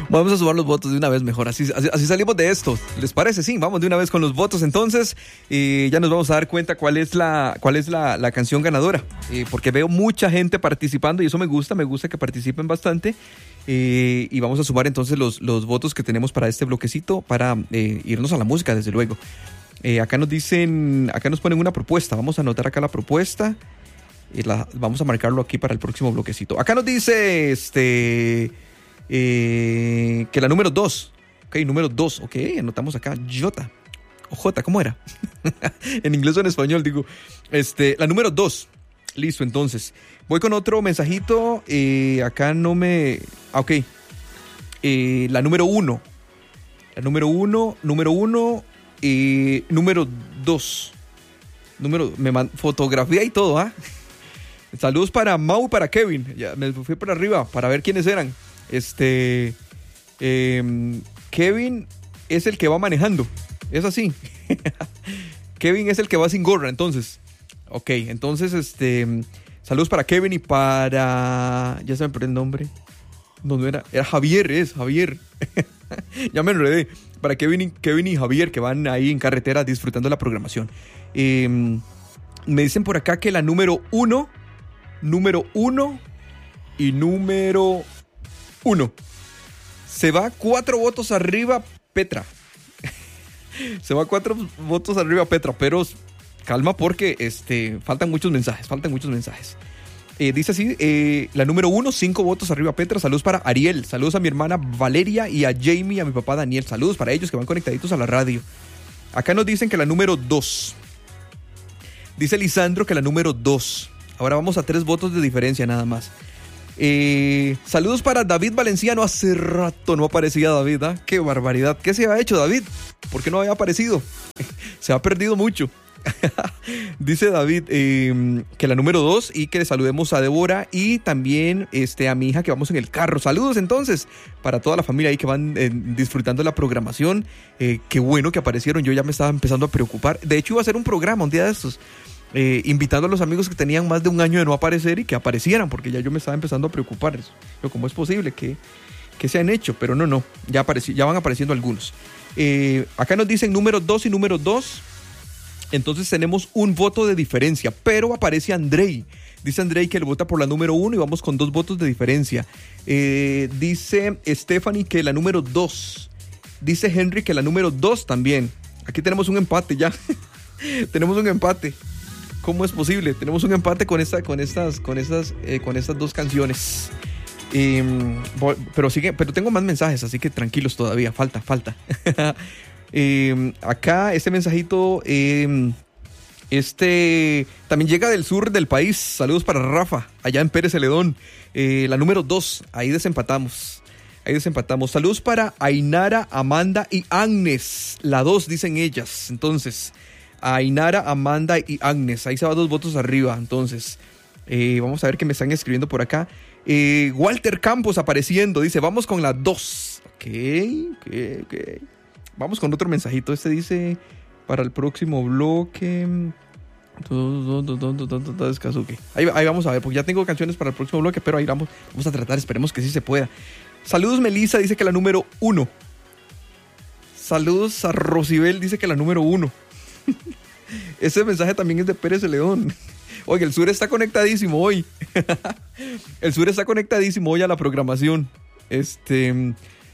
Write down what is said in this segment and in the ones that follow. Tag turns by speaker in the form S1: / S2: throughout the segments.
S1: Vamos a sumar los votos de una vez mejor, así salimos de esto. ¿Les parece? Sí, vamos de una vez con los votos entonces. Ya nos vamos a dar cuenta cuál es la canción ganadora. Porque veo mucha gente participando y eso me gusta que participen bastante. Y vamos a sumar entonces los votos que tenemos para este bloquecito para irnos a la música, desde luego. Acá nos ponen una propuesta. Vamos a anotar acá la propuesta. Vamos a marcarlo aquí para el próximo bloquecito. Acá nos dice que la número 2. Ok, número 2. Ok, anotamos acá. Jota. O J, ¿cómo era? En inglés o en español, digo. La número 2. Listo, entonces. Voy con otro mensajito. Acá no me... Ok. La número 1. La número 1. Número 2. Fotografía y todo, ¿ah? Saludos para Mau y para Kevin. Ya me fui para arriba para ver quiénes eran. Kevin es el que va manejando. Es así. Kevin es el que va sin gorra, entonces. Ok, entonces, saludos para Kevin y para... Ya se me perdió el nombre. No era Javier, es Javier. Ya me enredé. Para Kevin y Javier, que van ahí en carretera disfrutando la programación. Me dicen por acá que la número 1 y número 1. Se va 4 votos arriba Petra. Se va 4 votos arriba Petra, pero calma porque faltan muchos mensajes. Dice así, la número 1, 5 votos arriba Petra. Saludos para Ariel, saludos a mi hermana Valeria y a Jamie y a mi papá Daniel. Saludos para ellos que van conectaditos a la radio. Acá nos dicen que la número 2. Dice Lisandro que la número 2. Ahora vamos a 3 votos de diferencia nada más. Saludos para David Valenciano. Hace rato no aparecía David, ¿ah? Qué barbaridad. ¿Qué se había hecho, David? ¿Por qué no había aparecido? Se ha perdido mucho. Dice David que la número 2 y que le saludemos a Débora y también a mi hija que vamos en el carro. Saludos entonces para toda la familia ahí que van disfrutando la programación. Qué bueno que aparecieron. Yo ya me estaba empezando a preocupar. De hecho iba a hacer un programa un día de estos invitando a los amigos que tenían más de un año de no aparecer y que aparecieran, porque ya yo me estaba empezando a preocupar. Pero ¿cómo es posible que se han hecho? Pero no, ya van apareciendo algunos. Acá nos dicen número 2 y número 2. Entonces tenemos un voto de diferencia, pero aparece Andrei. Dice Andrei que él vota por la número 1 y vamos con 2 votos de diferencia. Dice Stephanie que la número 2. Dice Henry que la número 2 también. Aquí tenemos un empate ya. Tenemos un empate. ¿Cómo es posible? Tenemos un empate con estas 2 canciones. Pero tengo más mensajes, así que tranquilos todavía. Falta. Acá este mensajito también llega del sur del país. Saludos para Rafa allá en Pérez Celedón. La número 2, ahí desempatamos. Saludos para Ainara, Amanda y Agnes. La 2 dicen ellas. Entonces Ainara, Amanda y Agnes, ahí se va 2 votos arriba. Entonces vamos a ver qué me están escribiendo por acá. Walter Campos apareciendo, dice vamos con la 2. Ok. Vamos con otro mensajito. Dice para el próximo bloque. Ahí vamos a ver, porque ya tengo canciones para el próximo bloque, pero ahí vamos a tratar, esperemos que sí se pueda. Saludos Melissa, dice que la número 1. Saludos a Rosibel, dice que la número 1. Ese mensaje también es de Pérez Celedón. Oye, el sur está conectadísimo hoy. El sur está conectadísimo hoy a la programación. ¿Qué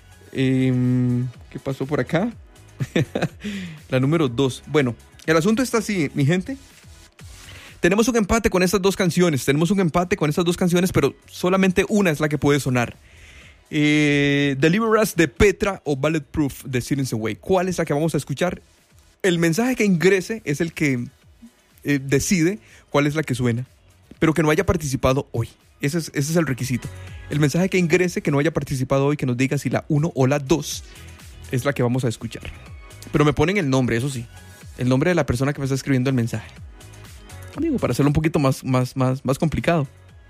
S1: pasó por acá? La número 2. Bueno, el asunto está así, mi gente. Tenemos un empate con estas 2 canciones. Pero solamente una es la que puede sonar. Deliver Us de Petra o Bulletproof de Citizen Way. ¿Cuál es la que vamos a escuchar? El mensaje que ingrese es el que decide cuál es la que suena, pero que no haya participado hoy. Ese es el requisito. El mensaje que ingrese, que no haya participado hoy, que nos diga si la 1 o la 2 es la que vamos a escuchar. Pero me ponen el nombre, eso sí. El nombre de la persona que me está escribiendo el mensaje. Digo, para hacerlo un poquito más complicado.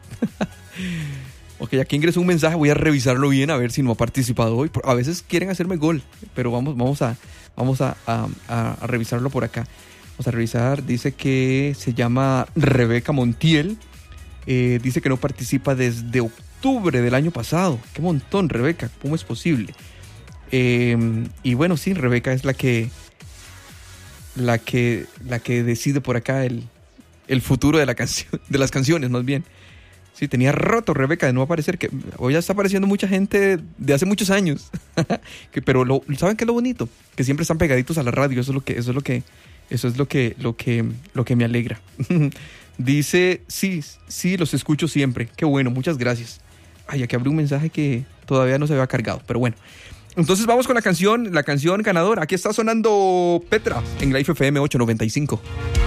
S1: Ok, aquí ingresó un mensaje, voy a revisarlo bien a ver si no ha participado hoy. A veces quieren hacerme gol, pero vamos a revisarlo por acá. Vamos a revisar, dice que se llama Rebeca Montiel. Dice que no participa desde octubre del año pasado. ¡Qué montón, Rebeca! ¿Cómo es posible? Y bueno, sí, Rebeca es la que decide por acá el futuro de la canción, de las canciones, más bien. Sí, tenía rato, Rebeca, de no aparecer, que hoy ya está apareciendo mucha gente de hace muchos años. Pero ¿saben qué es lo bonito? Que siempre están pegaditos a la radio. Eso es lo que me alegra. Dice, sí, los escucho siempre. Qué bueno, muchas gracias. Ay, aquí abrió un mensaje que todavía no se había cargado, pero bueno. Entonces vamos con la canción ganadora. Aquí está sonando Petra en Life FM 895.